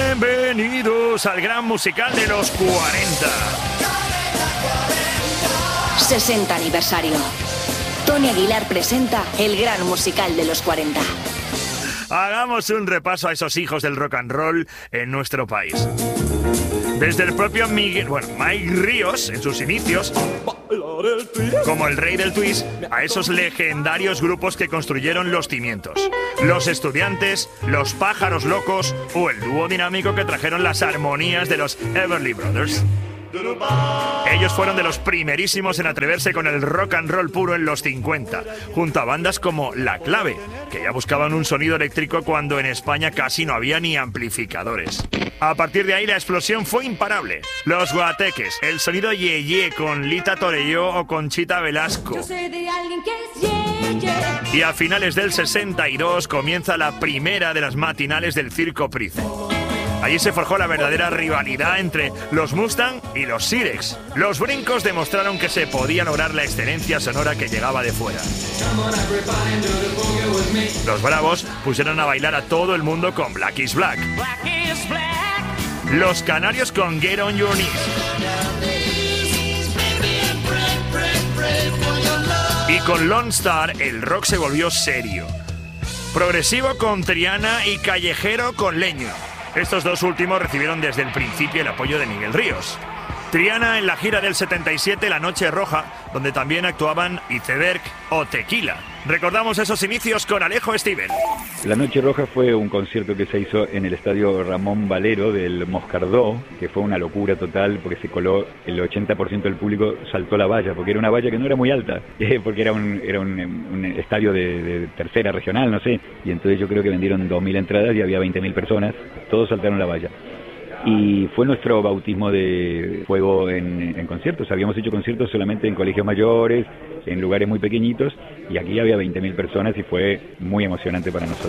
Bienvenidos al gran musical de los 40. 60 aniversario. Tony Aguilar presenta el gran musical de los 40. Hagamos un repaso a esos hijos del rock and roll en nuestro país. Desde el propio Mike Ríos, en sus inicios, como el rey del twist, a esos legendarios grupos que construyeron los cimientos. Los Estudiantes, los Pájaros Locos o el dúo dinámico que trajeron las armonías de los Everly Brothers. Ellos fueron de los primerísimos en atreverse con el rock and roll puro en los 50, junto a bandas como La Clave, que ya buscaban un sonido eléctrico cuando en España casi no había ni amplificadores. A partir de ahí la explosión fue imparable. Los Guateques, el sonido Ye con Lita Torelló o Conchita Velasco. Y a finales del 62 comienza la primera de las matinales del Circo Price. Allí se forjó la verdadera rivalidad entre los Mustang y los Sirex. Los Brincos demostraron que se podía lograr la excelencia sonora que llegaba de fuera. Los Bravos pusieron a bailar a todo el mundo con Black is Black. Los Canarios con Get on Your Knees. Y con Lone Star el rock se volvió serio. Progresivo con Triana y callejero con Leño. Estos dos últimos recibieron desde el principio el apoyo de Miguel Ríos. Triana en la gira del 77, La Noche Roja, donde también actuaban Iceberg o Tequila. Recordamos esos inicios con Alejo Stivel. La Noche Roja fue un concierto que se hizo en el estadio Ramón Valero del Moscardó, que fue una locura total porque se coló el 80% del público, saltó la valla, porque era una valla que no era muy alta, porque era un estadio de tercera regional, no sé, y entonces yo creo que vendieron 2.000 entradas y había 20.000 personas, todos saltaron la valla. Y fue nuestro bautismo de fuego en conciertos. Habíamos hecho conciertos solamente en colegios mayores, en lugares muy pequeñitos, y aquí había 20.000 personas y fue muy emocionante para nosotros.